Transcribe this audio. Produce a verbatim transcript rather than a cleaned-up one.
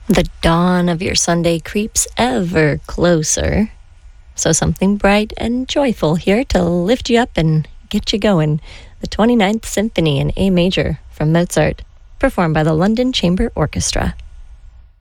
The dawn of your Sunday creeps ever closer. So something bright and joyful here to lift you up and get you going. The twenty-ninth Symphony in A major from Mozart, performed by the London Chamber Orchestra.